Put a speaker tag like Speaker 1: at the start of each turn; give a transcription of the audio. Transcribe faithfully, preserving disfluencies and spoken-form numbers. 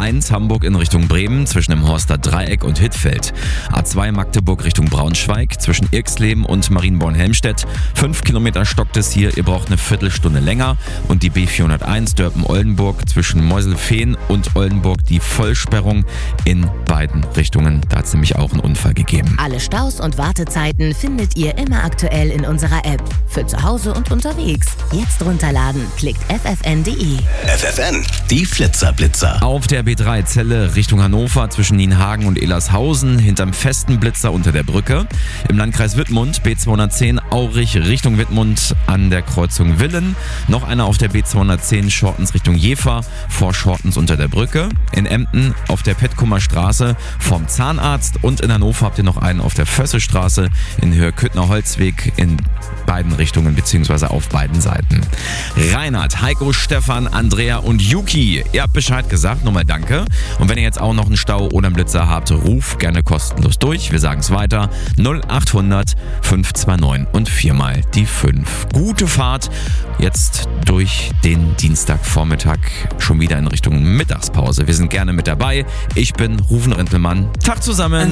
Speaker 1: eins Hamburg in Richtung Bremen zwischen dem Horster Dreieck und Hittfeld. A zwei Magdeburg Richtung Braunschweig zwischen Irxleben und Marienborn-Helmstedt. Fünf Kilometer stockt es hier, ihr braucht eine Viertelstunde länger. Und die B vierhunderteins Dörpen-Oldenburg zwischen Meuselfehn und Oldenburg die Vollsperrung in beiden Richtungen. Da hat es nämlich auch einen Unfall gegeben.
Speaker 2: Alle Staus und Wartezeiten findet ihr immer aktuell in unserer App. Für zu Hause und unterwegs. Jetzt runterladen. Klickt f f n punkt d e.
Speaker 3: F F N, die Flitzerblitzer.
Speaker 1: Auf der B drei Celle Richtung Hannover zwischen Nienhagen und Elershausen hinterm festen Blitzer unter der Brücke. Im Landkreis Wittmund B zweihundertzehn Aurich Richtung Wittmund an der Kreuzung Willen. Noch einer auf der B zweihundertzehn Schortens Richtung Jever vor Schortens unter der Brücke. In Emden auf der Pettkummer Straße vom Zahnarzt und in Hannover habt ihr noch einen auf der Fössestraße in Höhe Küttner Holzweg in beiden Richtungen bzw. auf beiden Seiten. Reinhard, Heiko, Stefan, Andrea und Yuki, ihr habt Bescheid gesagt, nochmal danke. Und wenn ihr jetzt auch noch einen Stau oder einen Blitzer habt, ruf gerne kostenlos durch. Wir sagen es weiter, null achthundert fünf zwei neun und viermal die fünf. Gute Fahrt jetzt durch den Dienstagvormittag schon wieder in Richtung Mittagspause. Wir sind gerne mit dabei. Ich bin Rufen Rintelmann. Tag zusammen.